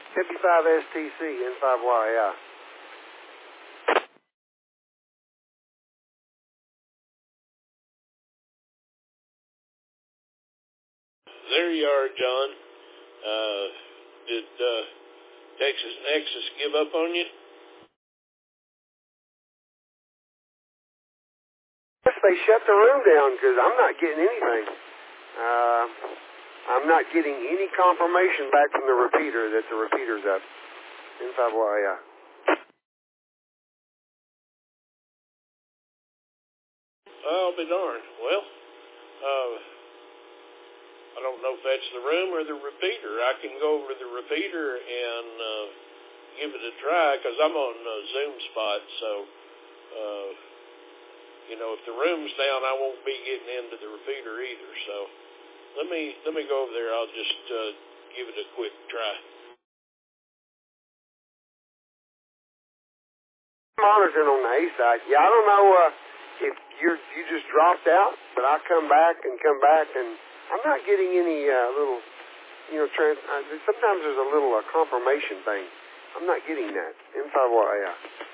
55STC, N5YI. There you are, John. Did Texas Nexus give up on you? Yes, they shut the room down because I'm not getting anything. I'm not getting any confirmation back from the repeater that the repeater's up. N5YI. I'll be darned. Well, I don't know if that's the room or the repeater. I can go over to the repeater and give it a try because I'm on Zoom spot. So, if the room's down, I won't be getting into the repeater either. So, let me go over there. I'll just give it a quick try. Monitoring on the A side. Yeah, I don't know if you just dropped out, but I come back, and I'm not getting any little, sometimes there's a little confirmation thing. I'm not getting that. N5YI.